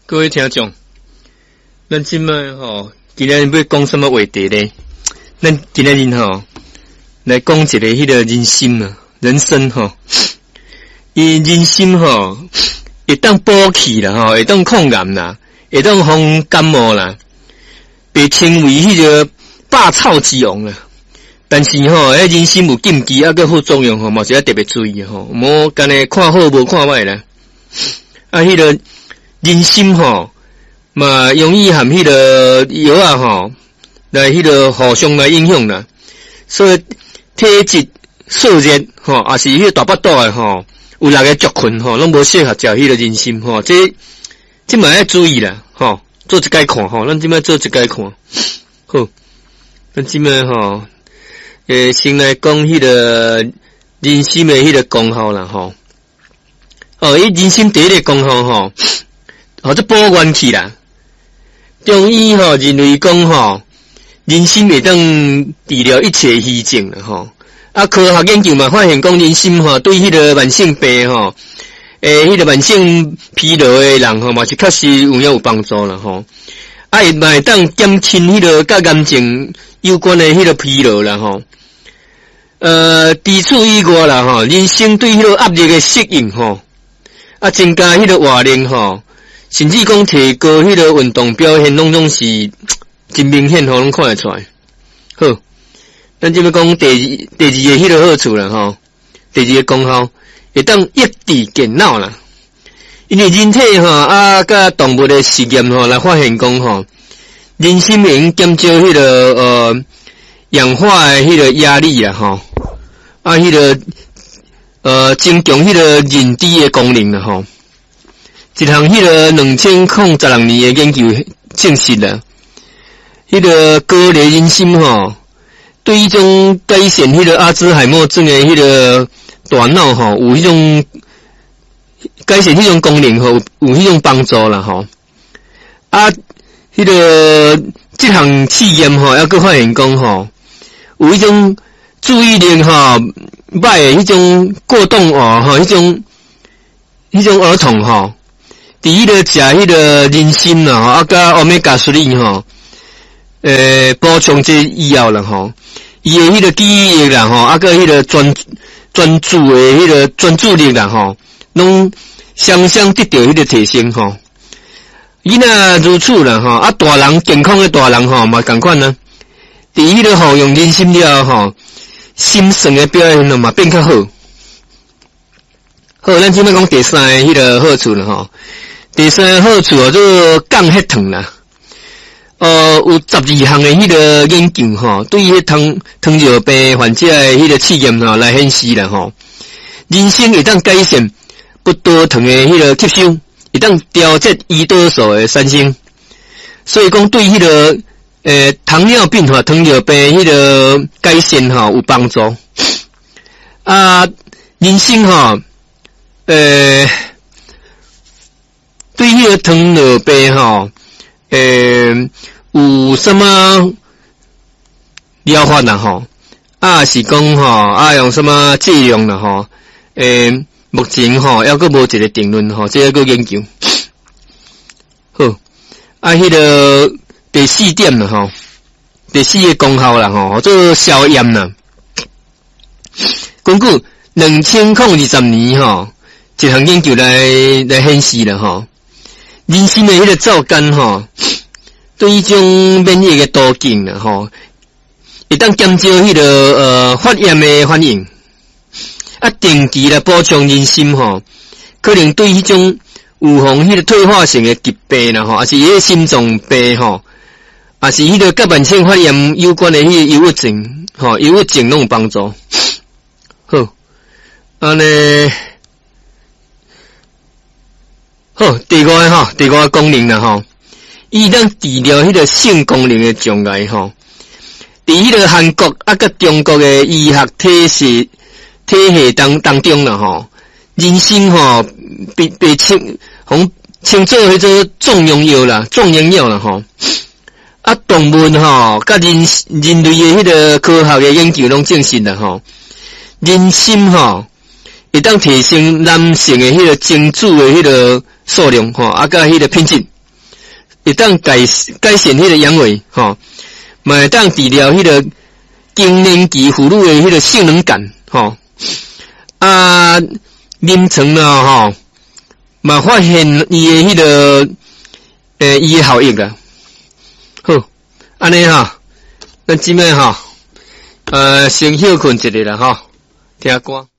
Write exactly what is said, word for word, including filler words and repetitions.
各位听众，咱今麦吼，今日要讲什么话题呢？咱今日吼来讲一个迄个人心啊，人生吼，伊人心吼会当补气啦，吼会当抗癌啦，会当防感冒啦，被称为迄个百草之王啦。但是吼，迄人心有禁忌啊，个副作用吼，嘛是要特别注意吼，莫干咧看好无看歹啦。啊，迄个人心吼，嘛容易含迄个药啊吼，来迄个互相来影响啦。所以体质燥热吼，也是迄个大腹肚诶吼，有六个族群吼，拢无适合食迄个人参吼。这这嘛要注意啦吼，做一解看吼，咱即摆做一解看。好，咱即摆吼，诶，先来讲迄个人参诶迄个功效啦吼。哦，伊人参第一个功效吼，吼这补元气啦。中医吼认为讲吼，人参会当治疗一切虚症啦吼。啊，科学研究嘛发现讲人参吼对迄个慢性病吼，诶，迄个慢性疲劳诶人吼嘛是确实有影有帮助啦吼。啊，伊嘛会当减轻迄个甲癌症有关诶迄个疲劳啦吼。呃，除此以外啦吼，人参对迄个压力诶适应吼。啊，增加迄个活力吼，甚至讲提高迄个运动表现，拢总是真明显吼，拢看得出来。好，咱即要讲第二第二个迄个好处啦吼，第二个功效会当益智健脑啦。因为人体吼啊，甲动物的实验吼来发现讲吼，人参会减少迄个呃氧化的迄个压力啦吼，啊迄个。呃，增强迄个认知的功能啦吼，一项迄个两千零十六年的研究证实啦，迄个高丽人参吼，对迄种改善迄个阿兹海默症的迄个大脑吼，有迄种改善迄种功能吼，有迄种帮助啦吼。啊，迄个这项试验吼，还佫发现讲吼，有迄种注意力吼。歹诶，迄种过动哦，吼，迄种迄种儿童吼，伫迄个食迄个人参啦，吼，啊，甲欧米伽三吼，诶，补充这以后啦，吼，伊诶迄个记忆力啦，吼，啊，甲迄个专专注诶迄个专注力啦，吼，拢双双得到迄个提升吼。伊若如此啦，吼，啊，大人健康诶大人吼嘛共款啦，伫迄个服用人参了吼。心神的表现了嘛变较好。好，咱即摆讲第三个迄个好处了吼。第三个好处哦，做降血糖啦。呃，有十二项的迄个研究吼，对于糖糖尿病患者的迄个试验吼来显示啦吼。人参会当改善不多糖的迄个吸收，会当调节胰岛素的产生，所以讲对迄个。诶，糖尿病和糖尿病迄个改善吼有帮助。啊，人参吼，诶，对迄个糖尿病吼，诶，有什么疗法啦吼？啊，是讲吼，啊用什么剂量啦吼？诶，目前吼还佫无一个定论吼，这要佫研究。好，啊，迄个。第四点啦吼，第四个功效啦吼，做消炎啦。根据两千零二十年吼，一项研究来来显示啦吼，人参的迄个皂苷吼，对于种免疫的途径啦吼，会当减少迄个呃发炎的反应。啊，定期来补充人参吼，可能对迄种预防迄个退化性的疾病啦吼，还是迄个心脏病吼。啊，是迄个甲慢性发炎有关的迄个忧郁症，吼，忧郁症拢有帮助。好，安尼，好，第五个吼，第五个功能啦吼，伊当治疗迄个性功能的障碍吼。伫迄个韩国啊，甲中国的医学体系体系当当中啦吼，人参吼被被称红称作迄个壮阳药啦，壮阳药啦吼。啊，动物吼，甲人人类的迄个科学的研究拢证实啦吼，人参吼会当提升男性的迄个精子的迄个数量吼，啊，甲迄个品质， 会当改改善迄个阳痿吼，嘛会当治疗迄个更年期妇女的迄个性能感吼。啊，临床啦吼，嘛发现伊的迄个诶伊的效益啦。好，安尼哈，咱即摆哈，呃，先休困一下啦哈，听歌。